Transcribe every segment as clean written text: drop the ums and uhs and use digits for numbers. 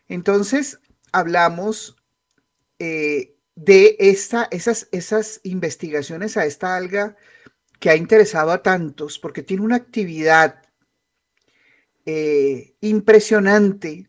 Entonces, hablamos de esas investigaciones a esta alga que ha interesado a tantos, porque tiene una actividad impresionante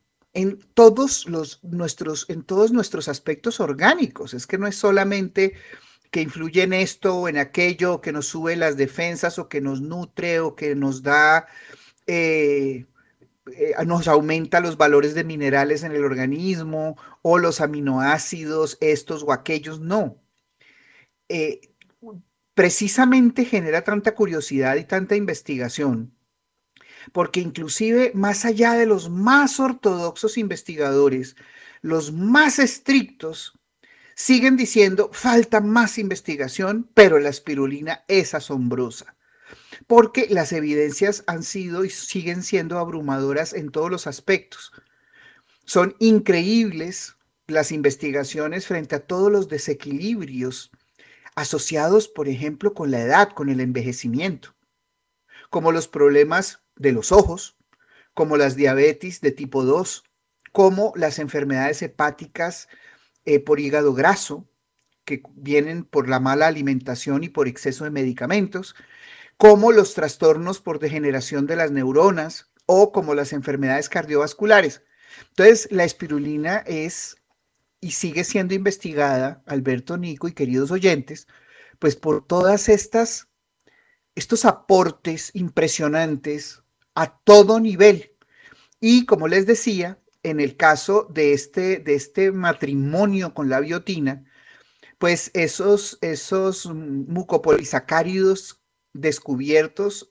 en todos nuestros aspectos orgánicos. Es que no es solamente que influye en esto o en aquello, que nos sube las defensas o que nos nutre o que nos da, eh, nos aumenta los valores de minerales en el organismo o los aminoácidos, estos o aquellos, no. Eh, Precisamente genera tanta curiosidad y tanta investigación porque inclusive más allá de los más ortodoxos investigadores, los más estrictos, siguen diciendo falta más investigación, pero la espirulina es asombrosa, porque las evidencias han sido y siguen siendo abrumadoras en todos los aspectos. Son increíbles las investigaciones frente a todos los desequilibrios asociados, por ejemplo, con la edad, con el envejecimiento, como los problemas de los ojos, como las diabetes de tipo 2, como las enfermedades hepáticas por hígado graso, que vienen por la mala alimentación y por exceso de medicamentos, como los trastornos por degeneración de las neuronas o como las enfermedades cardiovasculares. Entonces, la espirulina es y sigue siendo investigada, Alberto, Nico y queridos oyentes, pues por todas estos aportes impresionantes a todo nivel. Y como les decía, en el caso de este matrimonio con la biotina, pues esos mucopolisacáridos descubiertos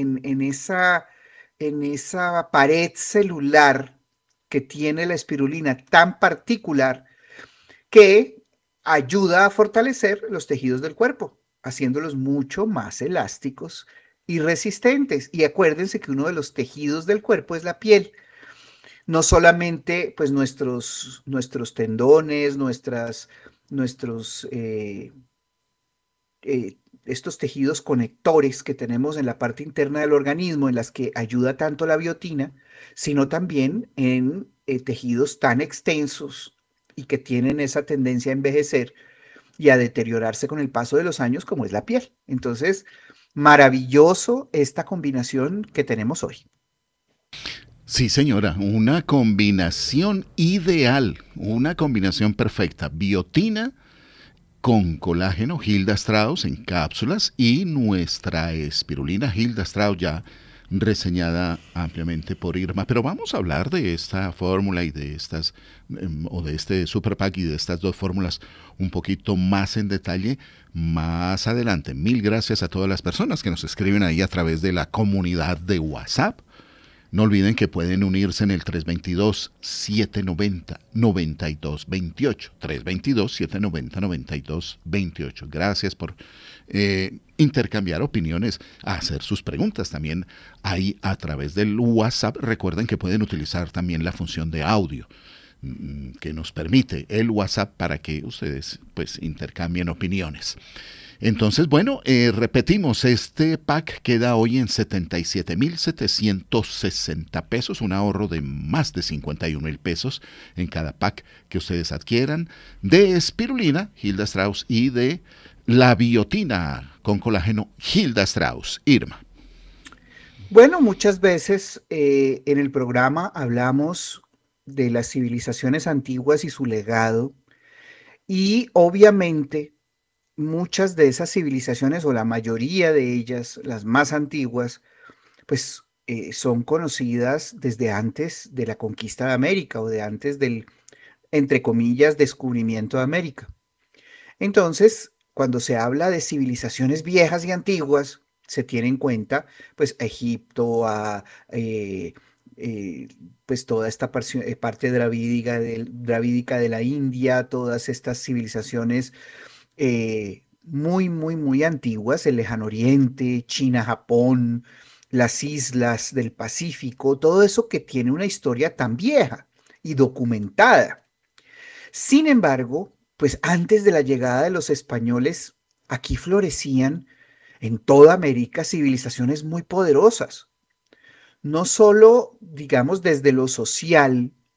en esa pared celular que tiene la espirulina tan particular que ayuda a fortalecer los tejidos del cuerpo, haciéndolos mucho más elásticos y resistentes. Y acuérdense que uno de los tejidos del cuerpo es la piel, no solamente pues nuestros tendones, nuestros estos tejidos conectores que tenemos en la parte interna del organismo, en las que ayuda tanto la biotina, sino también en tejidos tan extensos y que tienen esa tendencia a envejecer y a deteriorarse con el paso de los años, como es la piel. Entonces, maravilloso esta combinación que tenemos hoy. Sí, señora, una combinación ideal, una combinación perfecta. Biotina con colágeno Hilda Strauss en cápsulas y nuestra espirulina Hilda Strauss ya reseñada ampliamente por Irma. Pero vamos a hablar de esta fórmula y de estas, o de este super pack y de estas dos fórmulas un poquito más en detalle más adelante. Mil gracias a todas las personas que nos escriben ahí a través de la comunidad de WhatsApp. No olviden que pueden unirse en el 322-790-9228. 322-790-9228. Gracias por intercambiar opiniones, hacer sus preguntas también ahí a través del WhatsApp. Recuerden que pueden utilizar también la función de audio que nos permite el WhatsApp para que ustedes pues intercambien opiniones. Entonces, bueno, repetimos, este pack queda hoy en 77,760 pesos, un ahorro de más de 51,000 pesos en cada pack que ustedes adquieran de espirulina, Hilda Strauss, y de la biotina con colágeno, Hilda Strauss. Irma. Bueno, muchas veces en el programa hablamos de las civilizaciones antiguas y su legado, y obviamente muchas de esas civilizaciones, o la mayoría de ellas, las más antiguas, pues son conocidas desde antes de la conquista de América o de antes del, entre comillas, descubrimiento de América. Entonces, cuando se habla de civilizaciones viejas y antiguas, se tiene en cuenta, pues, a Egipto, eh, eh, pues, toda esta parte dravídica de la India, todas estas civilizaciones muy, muy, muy antiguas, el Lejano Oriente, China, Japón, las islas del Pacífico, todo eso que tiene una historia tan vieja y documentada. Sin embargo, pues antes de la llegada de los españoles, aquí florecían en toda América civilizaciones muy poderosas, no solo, digamos, desde lo social,